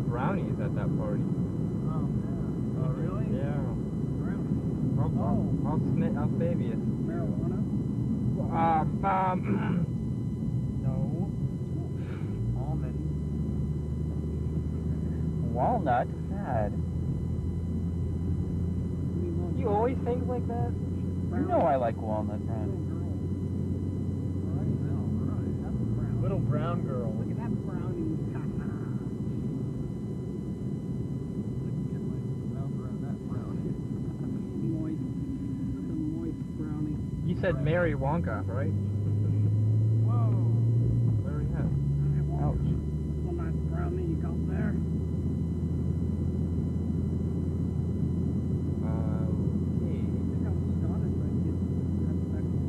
brownies at that party. Oh, yeah. Oh, really? Yeah. Brownies. I'll save you. Marijuana? No. Almond. Walnut? Sad. You always think like that? You know I like walnut brownies. Little brown girl. Look at that brownie. Moist. That's a moist brownie. You said Mary Wonka, right? Whoa. Where are you at? Ouch. That's a nice brownie you got there. Okay. Look how Scottish that kid. That's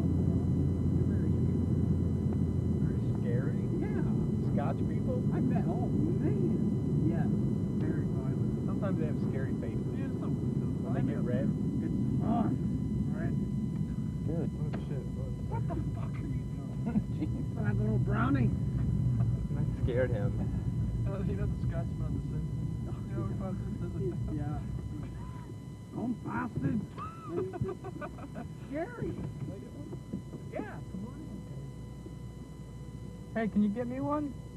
Very scary. Yeah. Scotch people? I bet. Oh, man. Yes. Very violent. Sometimes they have scary faces. When they get red. It's fun. Right? Good. Oh shit. What the fuck are you doing? Jeez. That little brownie. That scared him. You know the Scotsman on The Simpsons? You know about this? Yeah. Don't bastard. Scary. Yeah, come on. Hey, can you get me one?